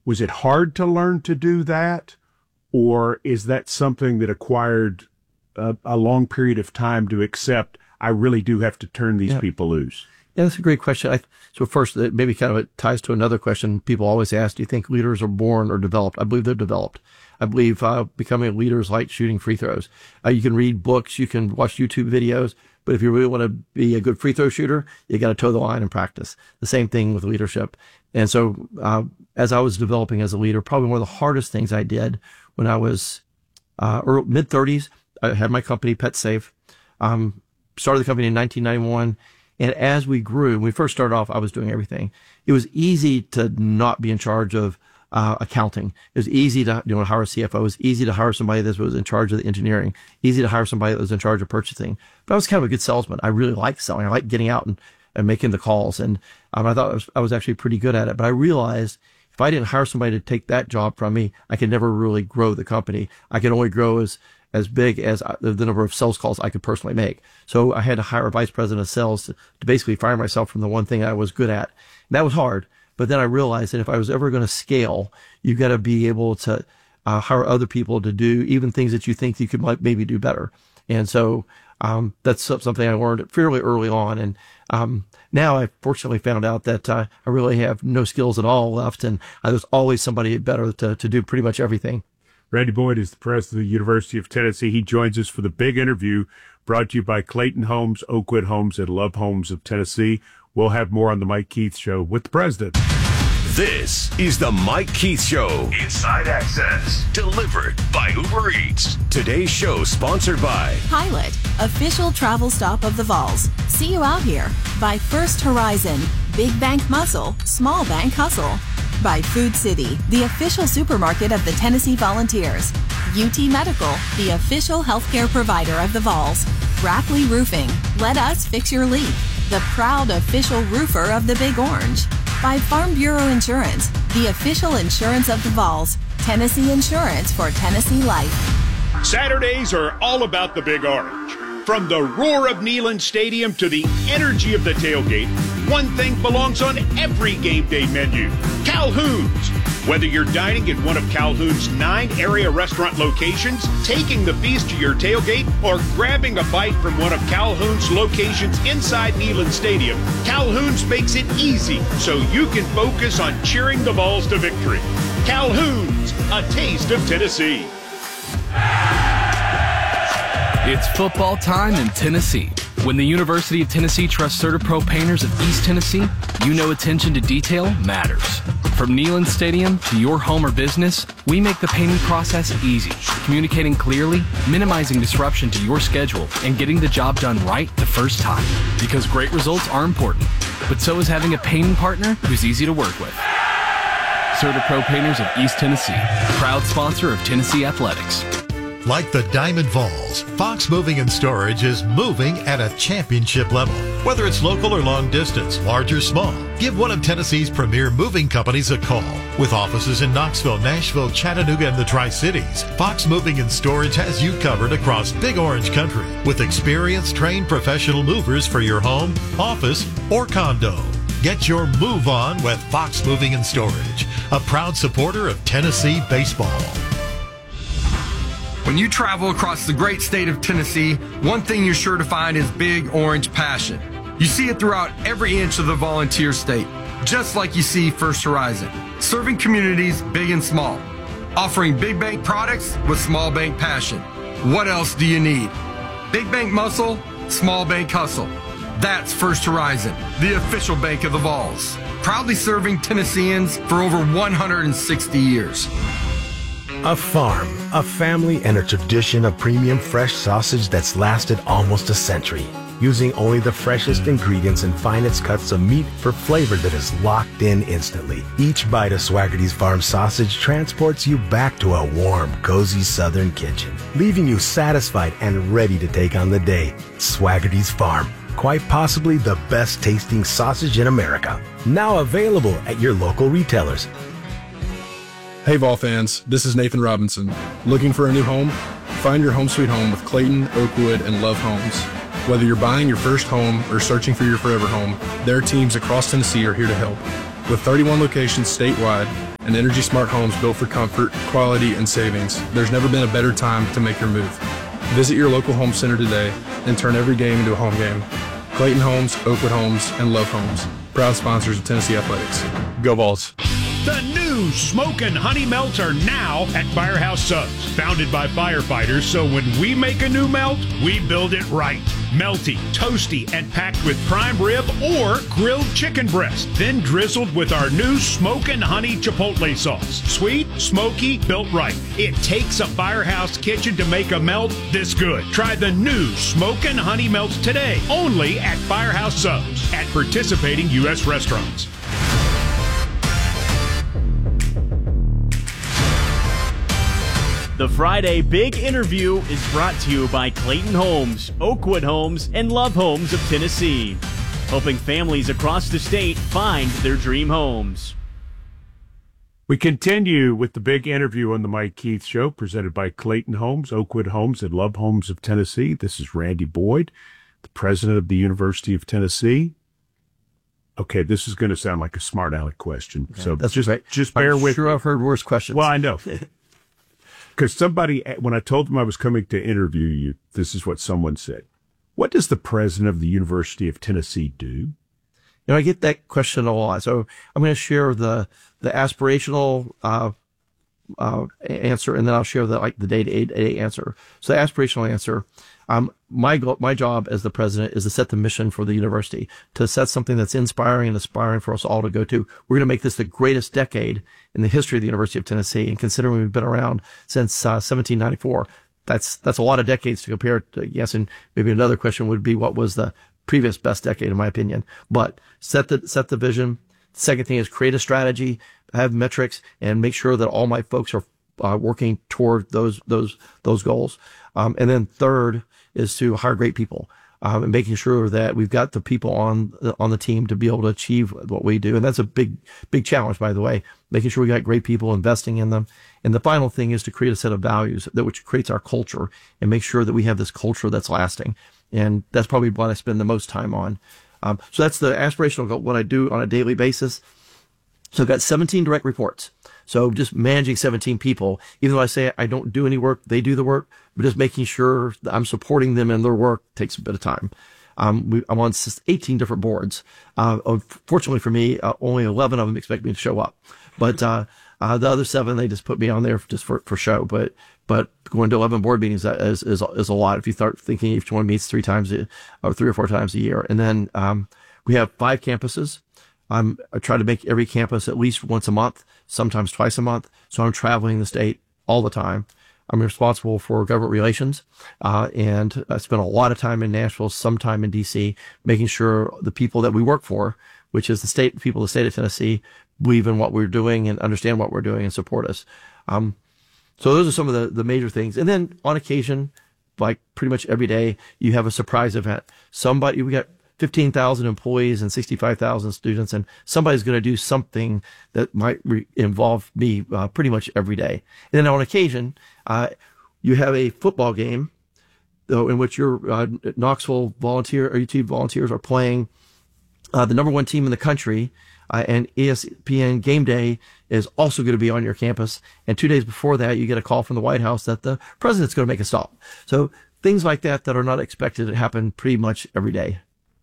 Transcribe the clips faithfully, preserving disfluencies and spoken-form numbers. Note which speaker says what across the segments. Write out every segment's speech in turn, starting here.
Speaker 1: Was it hard to learn to do that? Or is that something that acquired a, a long period of time to accept, I really do have to turn these yeah. people loose?
Speaker 2: Yeah, that's a great question. I, so first, it maybe kind of it ties to another question people always ask, do you think leaders are born or developed? I believe they're developed. I believe uh, becoming a leader is like shooting free throws. Uh, you can read books, you can watch YouTube videos, but if you really want to be a good free throw shooter, you got to toe the line and practice. The same thing with leadership. And so uh, as I was developing as a leader, probably one of the hardest things I did when I was uh, mid thirties, I had my company, Pet Safe, um, started the company in nineteen ninety-one. And as we grew, when we first started off, I was doing everything. It was easy to not be in charge of uh, accounting. It was easy to, you know, hire a C F O. It was easy to hire somebody that was in charge of the engineering. Easy to hire somebody that was in charge of purchasing. But I was kind of a good salesman. I really liked selling. I liked getting out and, and making the calls. And um, I thought I was, I was actually pretty good at it. But I realized if I didn't hire somebody to take that job from me, I could never really grow the company. I could only grow as as big as the number of sales calls I could personally make. So I had to hire a vice president of sales to, to basically fire myself from the one thing I was good at. And that was hard. But then I realized that if I was ever going to scale, you got to be able to uh, hire other people to do even things that you think you could might maybe do better. And so um, that's something I learned fairly early on. And um, now I fortunately found out that uh, I really have no skills at all left. And uh, there's always somebody better to, to do pretty much everything.
Speaker 1: Randy Boyd is the president of the University of Tennessee. He joins us for the big interview brought to you by Clayton Homes, Oakwood Homes, and Love Homes of Tennessee. We'll have more on the Mike Keith Show with the president.
Speaker 3: This is the Mike Keith Show. Inside Access. Delivered by Uber Eats. Today's show sponsored by
Speaker 4: Pilot, official travel stop of the Vols. See you out here. By First Horizon, Big Bank Muscle, Small Bank Hustle. By Food City, the official supermarket of the Tennessee Volunteers. U T Medical, the official healthcare provider of the Vols. Brackley Roofing, let us fix your leak. The proud official roofer of the Big Orange. By Farm Bureau Insurance, the official insurance of the Vols. Tennessee Insurance for Tennessee Life.
Speaker 5: Saturdays are all about the Big Orange. From the roar of Neyland Stadium to the energy of the tailgate, one thing belongs on every game day menu: Calhoun's. Whether you're dining at one of Calhoun's nine area restaurant locations, taking the feast to your tailgate, or grabbing a bite from one of Calhoun's locations inside Neyland Stadium, Calhoun's makes it easy so you can focus on cheering the Vols to victory. Calhoun's, a taste of Tennessee.
Speaker 6: It's football time in Tennessee. When the University of Tennessee trusts CertaPro painters of East Tennessee, you know attention to detail matters. From Neyland Stadium to your home or business, we make the painting process easy, communicating clearly, minimizing disruption to your schedule, and getting the job done right the first time. Because great results are important, but so is having a painting partner who's easy to work with. CertaPro Painters of East Tennessee, proud sponsor of Tennessee Athletics.
Speaker 7: Like the Diamond Vols, Fox Moving and Storage is moving at a championship level. Whether it's local or long distance, large or small, give one of Tennessee's premier moving companies a call. With offices in Knoxville, Nashville, Chattanooga, and the Tri-Cities, Fox Moving and Storage has you covered across Big Orange Country with experienced, trained professional movers for your home, office, or condo. Get your move on with Fox Moving and Storage, a proud supporter of Tennessee baseball.
Speaker 8: When you travel across the great state of Tennessee, one thing you're sure to find is Big Orange passion. You see it throughout every inch of the Volunteer State, just like you see First Horizon, serving communities big and small, offering big bank products with small bank passion. What else do you need? Big bank muscle, small bank hustle. That's First Horizon, the official bank of the Vols, proudly serving Tennesseans for over one hundred sixty years.
Speaker 9: A farm, a family, and a tradition of premium fresh sausage that's lasted almost a century. Using only the freshest ingredients and finest cuts of meat for flavor that is locked in instantly. Each bite of Swaggerty's Farm sausage transports you back to a warm, cozy southern kitchen, leaving you satisfied and ready to take on the day. Swaggerty's Farm, quite possibly the best tasting sausage in America. Now available at your local retailers.
Speaker 10: Hey Vol fans, this is Nathan Robinson. Looking for a new home? Find your home sweet home with Clayton, Oakwood, and Love Homes. Whether you're buying your first home or searching for your forever home, their teams across Tennessee are here to help. With thirty-one locations statewide and energy smart homes built for comfort, quality, and savings. There's never been a better time to make your move. Visit your local home center today and turn every game into a home game. Clayton Homes, Oakwood Homes, and Love Homes, proud sponsors of Tennessee Athletics. Go Vols.
Speaker 5: The new Smokin' Honey Melts are now at Firehouse Subs. Founded by firefighters, so when we make a new melt, we build it right. Melty, toasty, and packed with prime rib or grilled chicken breast. Then drizzled with our new Smokin' Honey Chipotle sauce. Sweet, smoky, built right. It takes a Firehouse kitchen to make a melt this good. Try the new Smokin' Honey Melts today, only at Firehouse Subs at participating U S restaurants.
Speaker 11: The Friday Big Interview is brought to you by Clayton Homes, Oakwood Homes, and Love Homes of Tennessee, helping families across the state find their dream homes.
Speaker 1: We continue with the Big Interview on the Mike Keith Show, presented by Clayton Homes, Oakwood Homes, and Love Homes of Tennessee. This is Randy Boyd, the president of the University of Tennessee. Okay, this is going to sound like a smart aleck question,
Speaker 2: Okay,
Speaker 1: so
Speaker 2: that's
Speaker 1: just
Speaker 2: great.
Speaker 1: just bear
Speaker 2: I'm
Speaker 1: with
Speaker 2: sure
Speaker 1: me.
Speaker 2: I've heard worse questions.
Speaker 1: Well, I know. Because somebody, when I told them I was coming to interview you, this is what someone said. What does the president of the University of Tennessee do?
Speaker 2: You know, I get that question a lot. So I'm going to share the, the aspirational, uh, uh, answer, and then I'll share the, like, the day-to-day answer. So the aspirational answer, um, my goal, my job as the president is to set the mission for the university, to set something that's inspiring and aspiring for us all to go to. We're going to make this the greatest decade in the history of the University of Tennessee. And considering we've been around since uh, seventeen ninety-four, that's, that's a lot of decades to compare to. Yes. And maybe another question would be, what was the previous best decade, in my opinion? But set the, set the vision. Second thing is create a strategy, have metrics, and make sure that all my folks are uh, working toward those, those, those goals. Um, and then third is to hire great people, um, and making sure that we've got the people on the, on the team to be able to achieve what we do. And that's a big, big challenge, by the way, making sure we got great people, investing in them. And the final thing is to create a set of values that which creates our culture, and make sure that we have this culture that's lasting. And that's probably what I spend the most time on. Um, so that's the aspirational goal, what I do on a daily basis. So I've got seventeen direct reports. So just managing seventeen people, even though I say I don't do any work, they do the work, but just making sure that I'm supporting them in their work takes a bit of time. Um, we, I'm on eighteen different boards. Uh, fortunately for me, uh, only eleven of them expect me to show up. But, uh, uh, the other seven, they just put me on there just for, for show. But, but going to eleven board meetings is, is, is a lot. If you start thinking each one meets three times, a, or three or four times a year. And then, um, we have five campuses. I'm, I try to make every campus at least once a month, sometimes twice a month. So I'm traveling the state all the time. I'm responsible for government relations, uh, and I spend a lot of time in Nashville, some time in D C, making sure the people that we work for, which is the state people of the state of Tennessee, believe in what we're doing and understand what we're doing and support us. Um, so those are some of the, the major things. And then on occasion, like pretty much every day, you have a surprise event. Somebody, we got fifteen thousand employees and sixty-five thousand students, and somebody's going to do something that might re- involve me uh, pretty much every day. And then on occasion, uh, you have a football game, though, in which your uh, Knoxville volunteer or U T volunteers are playing uh, the number one team in the country, uh, and E S P N Game Day is also going to be on your campus. And two days before that, you get a call from the White House that the president's going to make a stop. So things like that that are not expected to happen pretty much every day.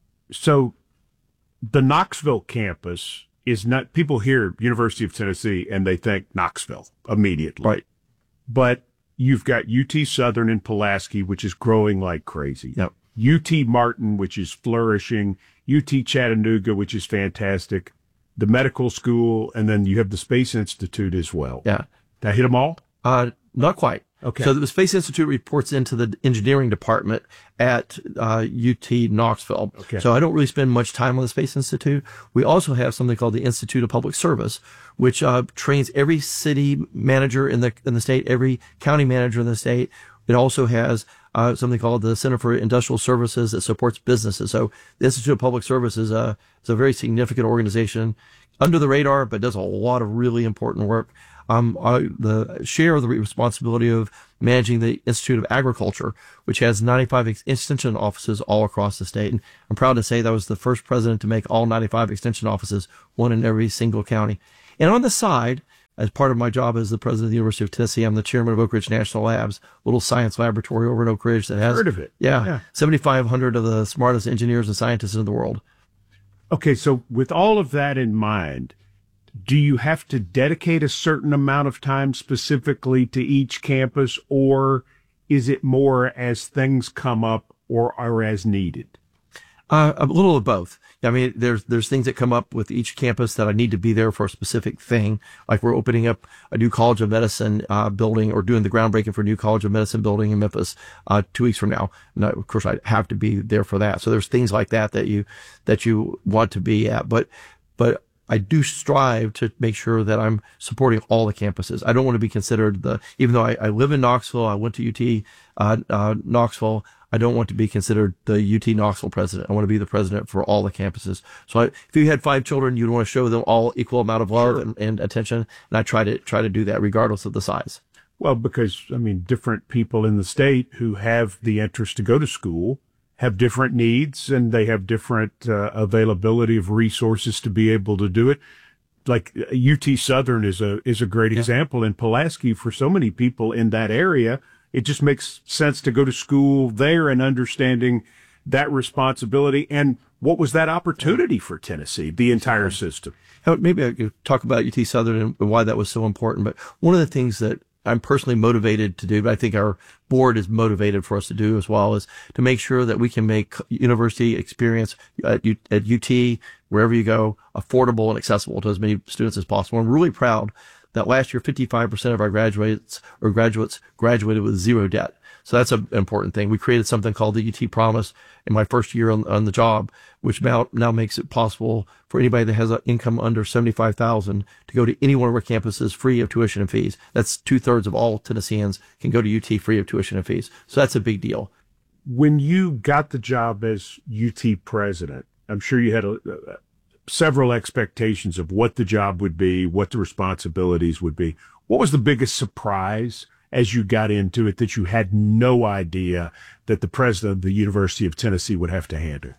Speaker 1: So the Knoxville campus is not, people hear University of Tennessee and they think Knoxville immediately.
Speaker 2: Right.
Speaker 1: But you've got U T Southern in Pulaski, which is growing like crazy.
Speaker 2: Yep.
Speaker 1: U T Martin, which is flourishing. U T Chattanooga, which is fantastic. The medical school, and then you have the Space Institute as well.
Speaker 2: Yeah.
Speaker 1: Did I hit them all?
Speaker 2: Uh, not quite.
Speaker 1: Okay.
Speaker 2: So the Space Institute reports into the engineering department at uh, U T Knoxville.
Speaker 1: Okay.
Speaker 2: So I don't really spend much time on the Space Institute. We also have something called the Institute of Public Service, which uh, trains every city manager in the in the state, every county manager in the state. It also has uh, something called the Center for Industrial Services that supports businesses. So the Institute of Public Service is a, is a very significant organization, under the radar, but does a lot of really important work. Um, I, the share of the responsibility of managing the Institute of Agriculture, which has ninety-five ex- extension offices all across the state. And I'm proud to say that I was the first president to make all ninety-five extension offices, one in every single county. And on the side, as part of my job as the president of the University of Tennessee, I'm the chairman of Oak Ridge National Labs, a little science laboratory over in Oak Ridge that has
Speaker 1: heard of it.
Speaker 2: Yeah,
Speaker 1: yeah.
Speaker 2: seventy-five hundred of the smartest engineers and scientists in the world.
Speaker 1: Okay, so with all of that in mind, do you have to dedicate a certain amount of time specifically to each campus, or is it more as things come up or are as needed?
Speaker 2: Uh, a little of both. I mean, there's there's things that come up with each campus that I need to be there for a specific thing. Like we're opening up a new College of Medicine uh, building, or doing the groundbreaking for a new College of Medicine building in Memphis uh, two weeks from now. And I, of course, I have to be there for that. So there's things like that that you that you want to be at. But but I do strive to make sure that I'm supporting all the campuses. I don't want to be considered the, even though I, I live in Knoxville, I went to U T uh, uh, Knoxville. I don't want to be considered the U T Knoxville president. I want to be the president for all the campuses. So I, if you had five children, you'd want to show them all equal amount of love and, and attention. And I try to try to do that regardless of the size.
Speaker 1: Well, because, I mean, different people in the state who have the interest to go to school have different needs, and they have different uh, availability of resources to be able to do it. Like U T Southern is a is a great yeah. example. In Pulaski, for so many people in that area, it just makes sense to go to school there, and understanding that responsibility. And what was that opportunity for Tennessee, the entire system?
Speaker 2: Maybe I could talk about U T Southern and why that was so important. But one of the things that I'm personally motivated to do, but I think our board is motivated for us to do as well, is to make sure that we can make university experience at, U- at U T, wherever you go, affordable and accessible to as many students as possible. I'm really proud that last year, fifty-five percent of our graduates or graduates graduated with zero debt. So that's an important thing. We created something called the U T Promise in my first year on, on the job, which now, now makes it possible for anybody that has an income under seventy-five thousand dollars to go to any one of our campuses free of tuition and fees. That's two thirds of all Tennesseans can go to U T free of tuition and fees. So that's a big deal.
Speaker 1: When you got the job as U T president, I'm sure you had a, a several expectations of what the job would be, what the responsibilities would be. What was the biggest surprise as you got into it that you had no idea that the president of the University of Tennessee would have to handle?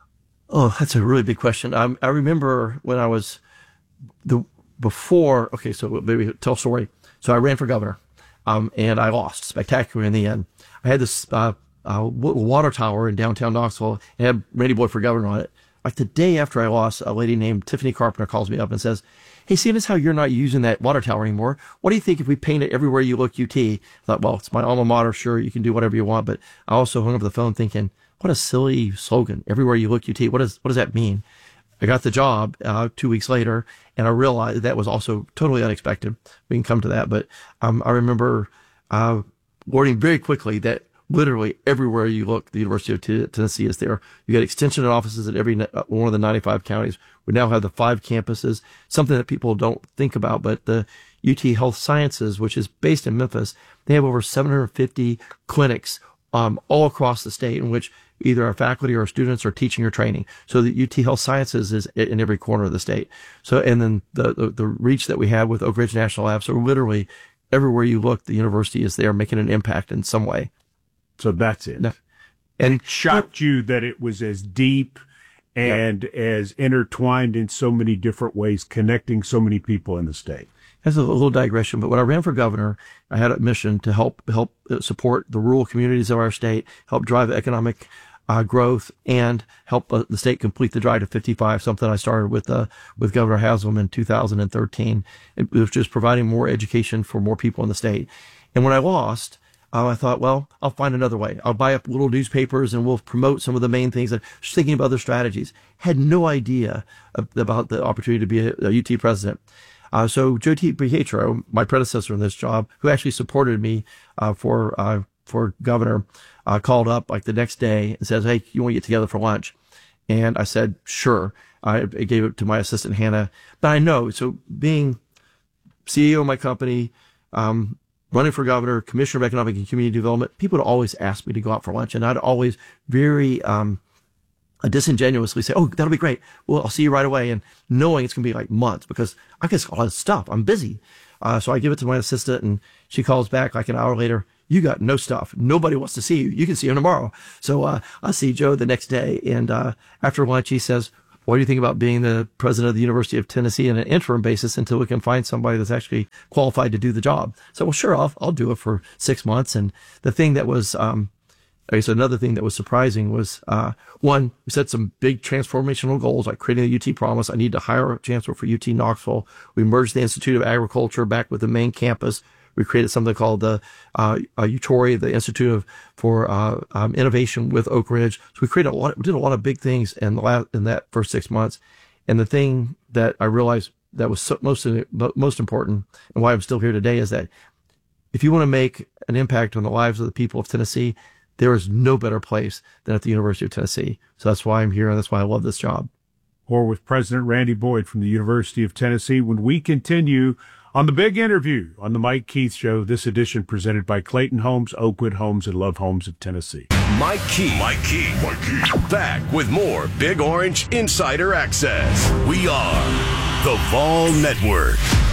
Speaker 2: Oh, that's a really big question. I, I remember when I was the before. Okay, so maybe tell a story. So I ran for governor, um, and I lost spectacularly in the end. I had this uh, uh, water tower in downtown Knoxville, and had Randy Boyd for governor on it. Like the day after I lost, a lady named Tiffany Carpenter calls me up and says, "Hey, seeing as how you're not using that water tower anymore, what do you think if we paint it everywhere you look U T?" I thought, well, it's my alma mater. Sure, you can do whatever you want. But I also hung up the phone thinking, what a silly slogan. Everywhere you look U T. What does, what does that mean? I got the job uh, two weeks later, and I realized that was also totally unexpected. We can come to that. But um, I remember uh, learning very quickly that literally everywhere you look, the University of T- Tennessee is there. You got extension offices in every one of the ninety-five counties. We now have the five campuses, something that people don't think about, but the U T Health Sciences, which is based in Memphis, they have over seven hundred fifty clinics um, all across the state in which either our faculty or our students are teaching or training. So the U T Health Sciences is in every corner of the state. So, and then the, the, the reach that we have with Oak Ridge National Labs. So literally everywhere you look, the university is there making an impact in some way.
Speaker 1: So that's it.
Speaker 2: No.
Speaker 1: And it shocked you that it was as deep and yeah. as intertwined in so many different ways, connecting so many people in the state.
Speaker 2: That's a little digression, but when I ran for governor, I had a mission to help help support the rural communities of our state, help drive economic uh, growth, and help uh, the state complete the drive to fifty-five. Something I started with uh, with Governor Haslam in two thousand thirteen. It was just providing more education for more people in the state. And when I lost, Uh, I thought, well, I'll find another way. I'll buy up little newspapers and we'll promote some of the main things. I was thinking of other strategies. Had no idea of, about the opportunity to be a, a U T president. Uh, so Joe T. Pietro, my predecessor in this job, who actually supported me uh, for uh, for governor, uh, called up like the next day and says, "Hey, you want to get together for lunch?" And I said, "Sure." I, I gave it to my assistant Hannah. But I know, so being C E O of my company, um, running for governor, commissioner of economic and community development, people would always ask me to go out for lunch, and I'd always very um, disingenuously say, "Oh, that'll be great. Well, I'll see you right away," and knowing it's going to be like months because I get a lot of stuff. I'm busy. Uh, so I give it to my assistant, and she calls back like an hour later. "You got no stuff. Nobody wants to see you. You can see him tomorrow." So uh, I see Joe the next day, and uh, after lunch, he says, what do you think about being the president of the University of Tennessee on an interim basis until we can find somebody that's actually qualified to do the job? So, well, sure, I'll, I'll do it for six months. And the thing that was, um, I guess another thing that was surprising was, uh, one, we set some big transformational goals, like creating the U T Promise. I need to hire a chancellor for U T Knoxville. We merged the Institute of Agriculture back with the main campus. We created something called the uh, uh, U T O R I, the Institute of, for uh, um, Innovation with Oak Ridge. So we created a lot, we did a lot of big things in the last, in that first six months. And the thing that I realized that was so, most most important, and why I'm still here today, is that if you want to make an impact on the lives of the people of Tennessee, there is no better place than at the University of Tennessee. So that's why I'm here, and that's why I love this job.
Speaker 1: Or with President Randy Boyd from the University of Tennessee when we continue on the big interview on the Mike Keith Show, this edition presented by Clayton Homes, Oakwood Homes, and Love Homes of Tennessee.
Speaker 3: Mike Keith. Mike Keith. Mike Keith. Back with more Big Orange Insider Access. We are the Vol Network.